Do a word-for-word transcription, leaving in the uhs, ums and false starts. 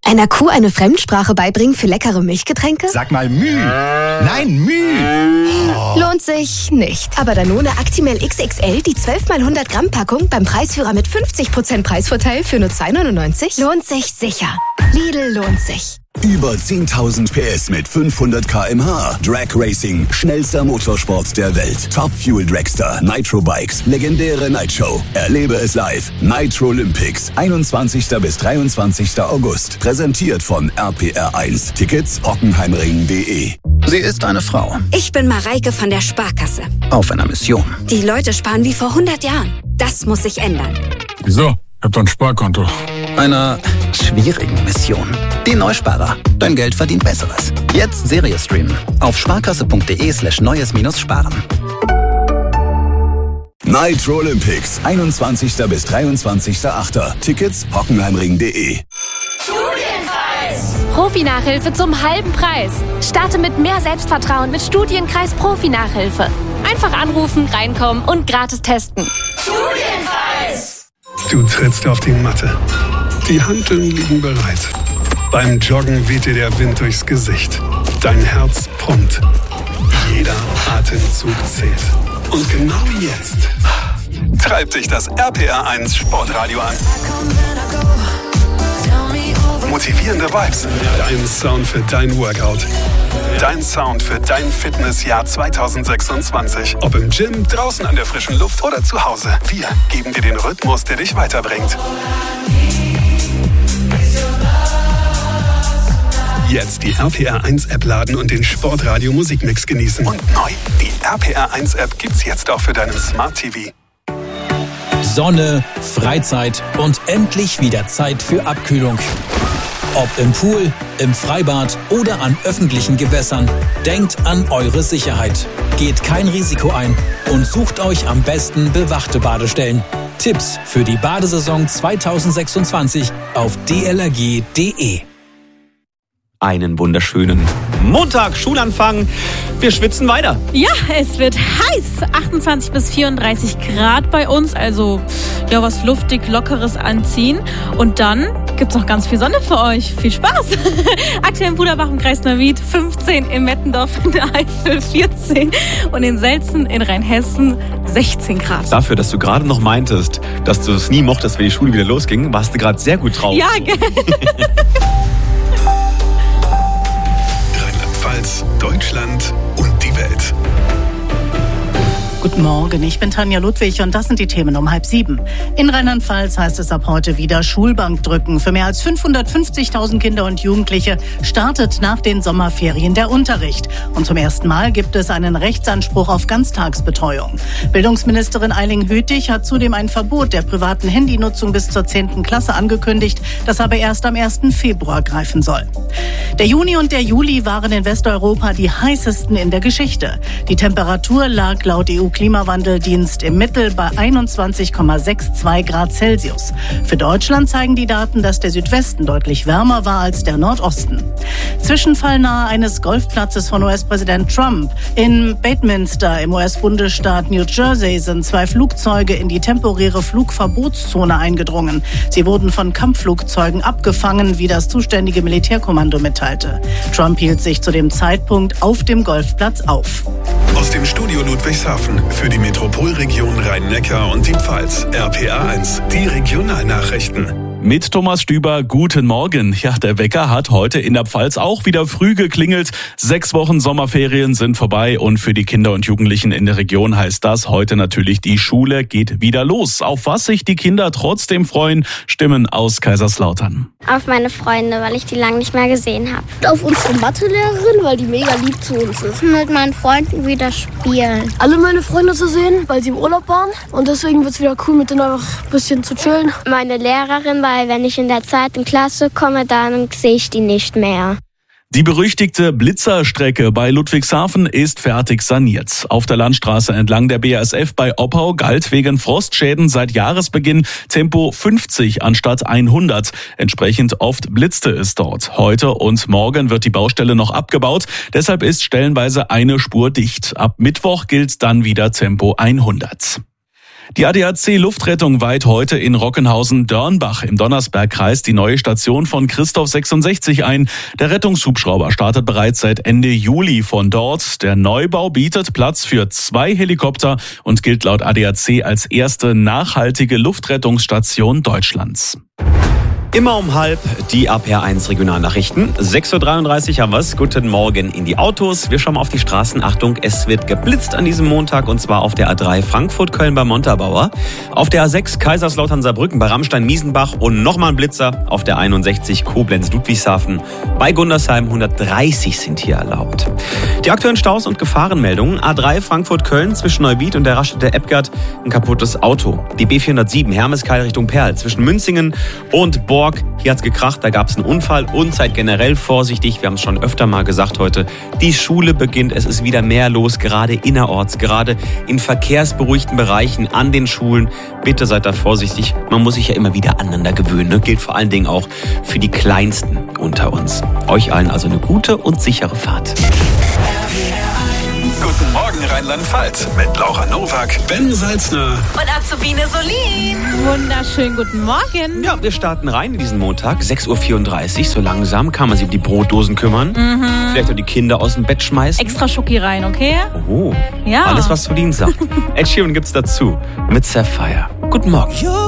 Einer Kuh eine Fremdsprache beibringen für leckere Milchgetränke? Sag mal Müh. Nein, Müh. Oh. Lohnt sich nicht. Aber Danone Actimel X X L, die zwölf mal hundert Gramm Packung beim Preisführer mit fünfzig Prozent Preisvorteil für nur zwei neunundneunzig, lohnt sich sicher. Lidl lohnt sich. Über zehntausend P S mit fünfhundert Kilometer pro Stunde. Drag Racing, schnellster Motorsport der Welt. Top Fuel Dragster, Nitro Bikes, legendäre Nightshow. Erlebe es live. Nitro Olympics, einundzwanzigsten bis dreiundzwanzigsten August. Präsentiert von R P R eins. Tickets hockenheimring punkt de. Sie ist eine Frau. Ich bin Mareike von der Sparkasse. Auf einer Mission. Die Leute sparen wie vor hundert Jahren. Das muss sich ändern. Wieso? Ich hab doch ein Sparkonto. Einer schwierigen Mission. Die Neusparer. Dein Geld verdient Besseres. Jetzt Serie streamen. Auf sparkasse.de slash neues minus sparen. Nitro Olympics, einundzwanzigsten bis dreiundzwanzigsten achten. Tickets hockenheimring punkt de. Studienkreis! Profi-Nachhilfe zum halben Preis. Starte mit mehr Selbstvertrauen mit Studienkreis Profi-Nachhilfe. Einfach anrufen, reinkommen und gratis testen. Studienkreis! Du trittst auf die Matte. Die Hanteln liegen bereit. Beim Joggen weht dir der Wind durchs Gesicht. Dein Herz pumpt. Jeder Atemzug zählt. Und genau jetzt treibt dich das R P R eins Sportradio an. Motivierende Vibes. Dein Sound für dein Workout. Dein Sound für dein Fitnessjahr zwanzig sechsundzwanzig. Ob im Gym, draußen an der frischen Luft oder zu Hause. Wir geben dir den Rhythmus, der dich weiterbringt. Jetzt die R P R eins App laden und den Sportradio Musikmix genießen. Und neu, die R P R eins App gibt's jetzt auch für deinen Smart T V. Sonne, Freizeit und endlich wieder Zeit für Abkühlung. Ob im Pool, im Freibad oder an öffentlichen Gewässern, denkt an eure Sicherheit. Geht kein Risiko ein und sucht euch am besten bewachte Badestellen. Tipps für die Badesaison zwanzig sechsundzwanzig auf d l r g punkt d e. Einen wunderschönen Montag, Schulanfang. Wir schwitzen weiter. Ja, es wird heiß. achtundzwanzig bis vierunddreißig Grad bei uns. Also ja, was luftig, lockeres anziehen. Und dann gibt's noch ganz viel Sonne für euch. Viel Spaß. Aktuell im Buderbach im Kreis Neuwied fünfzehn, im Mettendorf in der Eifel vierzehn und in Selzen in Rheinhessen sechzehn Grad. Dafür, dass du gerade noch meintest, dass du es nie mochtest, wenn die Schule wieder losging, warst du gerade sehr gut drauf. Ja, gell. Rheinland-Pfalz, Deutschland und die Welt. Guten Morgen, ich bin Tanja Ludwig und das sind die Themen um halb sieben. In Rheinland-Pfalz heißt es ab heute wieder Schulbankdrücken. Für mehr als fünfhundertfünfzigtausend Kinder und Jugendliche startet nach den Sommerferien der Unterricht. Und zum ersten Mal gibt es einen Rechtsanspruch auf Ganztagsbetreuung. Bildungsministerin Eiling Hütig hat zudem ein Verbot der privaten Handynutzung bis zur zehnten Klasse angekündigt, das aber erst am ersten Februar greifen soll. Der Juni und der Juli waren in Westeuropa die heißesten in der Geschichte. Die Temperatur lag laut E U-Klimawandeldienst im Mittel bei einundzwanzig Komma zweiundsechzig Grad Celsius. Für Deutschland zeigen die Daten, dass der Südwesten deutlich wärmer war als der Nordosten. Zwischenfall nahe eines Golfplatzes von U S-Präsident Trump. In Bedminster im U S-Bundesstaat New Jersey sind zwei Flugzeuge in die temporäre Flugverbotszone eingedrungen. Sie wurden von Kampfflugzeugen abgefangen, wie das zuständige Militärkommando mitteilte. Trump hielt sich zu dem Zeitpunkt auf dem Golfplatz auf. Aus dem Studio Ludwigshafen für die Metropolregion Rhein-Neckar und die Pfalz. R P R eins, die Regionalnachrichten. Mit Thomas Stüber, guten Morgen. Ja, der Wecker hat heute in der Pfalz auch wieder früh geklingelt. Sechs Wochen Sommerferien sind vorbei und für die Kinder und Jugendlichen in der Region heißt das heute natürlich, die Schule geht wieder los. Auf was sich die Kinder trotzdem freuen, Stimmen aus Kaiserslautern. Auf meine Freunde, weil ich die lange nicht mehr gesehen habe. Auf unsere Mathelehrerin, weil die mega lieb zu uns ist. Mit meinen Freunden wieder spielen. Alle meine Freunde zu sehen, weil sie im Urlaub waren. Und deswegen wird es wieder cool, mit denen einfach ein bisschen zu chillen. Meine Lehrerin, weil wenn ich in der zweiten Klasse komme, dann sehe ich die nicht mehr. Die berüchtigte Blitzerstrecke bei Ludwigshafen ist fertig saniert. Auf der Landstraße entlang der B A S F bei Oppau galt wegen Frostschäden seit Jahresbeginn Tempo fünfzig anstatt hundert. Entsprechend oft blitzte es dort. Heute und morgen wird die Baustelle noch abgebaut. Deshalb ist stellenweise eine Spur dicht. Ab Mittwoch gilt dann wieder Tempo hundert. Die A D A C Luftrettung weiht heute in Rockenhausen-Dörnbach im Donnersbergkreis die neue Station von Christoph sechsundsechzig ein. Der Rettungshubschrauber startet bereits seit Ende Juli von dort. Der Neubau bietet Platz für zwei Helikopter und gilt laut A D A C als erste nachhaltige Luftrettungsstation Deutschlands. Immer um halb die A P R eins Regionalnachrichten. sechs Uhr dreiunddreißig haben wir's. Guten Morgen in die Autos. Wir schauen mal auf die Straßen. Achtung, es wird geblitzt an diesem Montag und zwar auf der A drei Frankfurt-Köln bei Montabaur. Auf der A sechs Kaiserslautern-Saarbrücken bei Rammstein-Miesenbach und nochmal ein Blitzer auf der einundsechzig Koblenz-Ludwigshafen. Bei Gundersheim hundertdreißig sind hier erlaubt. Die aktuellen Staus und Gefahrenmeldungen. A drei Frankfurt-Köln zwischen Neuwied und der Raststätte Ebgard ein kaputtes Auto. Die B vierhundertsieben Hermeskeil Richtung Perl zwischen Münzingen und Borg. Hier hat's gekracht, da gab's einen Unfall und seid generell vorsichtig. Wir haben es schon öfter mal gesagt heute. Die Schule beginnt, es ist wieder mehr los, gerade innerorts, gerade in verkehrsberuhigten Bereichen an den Schulen. Bitte seid da vorsichtig. Man muss sich ja immer wieder aneinander gewöhnen. Ne? Gilt vor allen Dingen auch für die Kleinsten unter uns. Euch allen also eine gute und sichere Fahrt. Guten Morgen Rheinland-Pfalz mit Laura Nowak, Ben Salzner und Azubine Solin. Wunderschönen guten Morgen. Ja, wir starten rein in diesen Montag, sechs Uhr vierunddreißig. So langsam kann man sich um die Brotdosen kümmern. Mhm. Vielleicht auch die Kinder aus dem Bett schmeißen. Extra Schoki rein, okay? Oh, ja. Alles, was Solin sagt. Ed Sheeran gibt's dazu mit Sapphire. Guten Morgen.